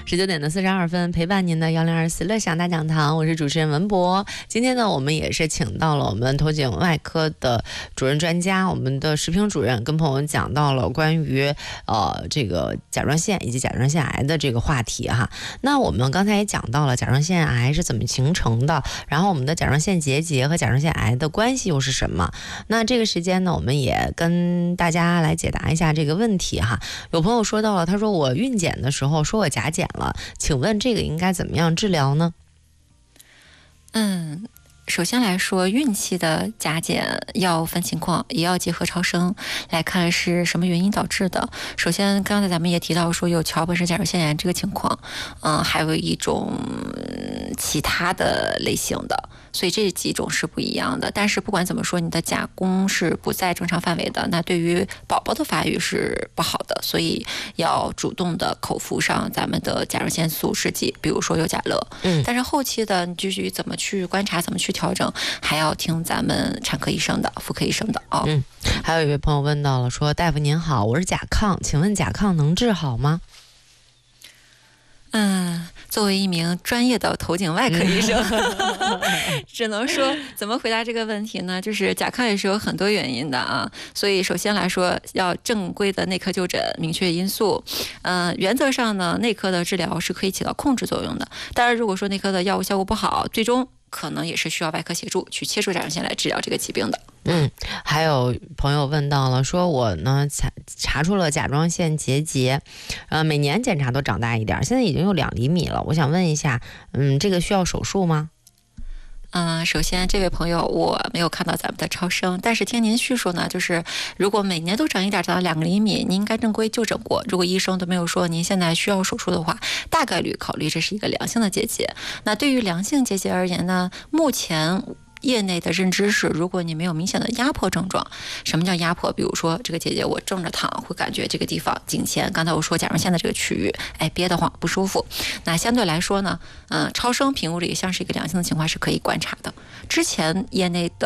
19点42分，陪伴您的1024乐享大讲堂，我是主持人文博。今天呢，我们也是请到了我们头颈外科的主任专家，我们的石平主任，跟朋友们讲到了关于这个甲状腺以及甲状腺癌的这个话题哈。那我们刚才也讲到了甲状腺癌是怎么形成的，然后我们的甲状腺结节和甲状腺癌的关系又是什么？那这个时间呢，我们也跟大家来解答一下这个问题哈。有朋友说到了，他说我孕检的时候说我甲减了，请问这个应该怎么样治疗呢？ 首先来说，孕期的甲减要分情况，也要结合超声来看是什么原因导致的。首先，刚才咱们也提到说有桥本氏甲状腺炎这个情况，还有一种其他的类型的，所以这几种是不一样的。但是不管怎么说，你的甲功是不在正常范围的，那对于宝宝的发育是不好的，所以要主动的口服上咱们的甲状腺素制剂，比如说优甲乐。但是后期的你至于怎么去观察，怎么去调整，还要听咱们产科医生的、妇科医生的啊。 还有一位朋友问到了，说大夫您好，我是甲亢，请问甲亢能治好吗？ 作为一名专业的头颈外科医生，只能说怎么回答这个问题呢？就是甲亢也是有很多原因的啊，所以首先来说要正规的内科就诊，明确因素。原则上呢，内科的治疗是可以起到控制作用的。当然，如果说内科的药物效果不好，最终可能也是需要外科协助去切除甲状腺来治疗这个疾病的。 还有朋友问到了，说我呢查出了甲状腺结节，每年检查都长大一点，现在已经有2厘米了。我想问一下，这个需要手术吗？ 首先这位朋友我没有看到咱们的超声，但是听您叙述呢，就是如果每年都长一点，长到2厘米，您应该正规就诊过。如果医生都没有说您现在需要手术的话，大概率考虑这是一个良性的结节。那对于良性结节而言呢，目前业内的认知是，如果你没有明显的压迫症状，什么叫压迫？比如说这个结节我正着躺，会感觉这个地方颈前，刚才我说甲状腺的这个区域，憋得慌不舒服。那相对来说呢，超声评估里像是一个良性的情况是可以观察的。之前业内的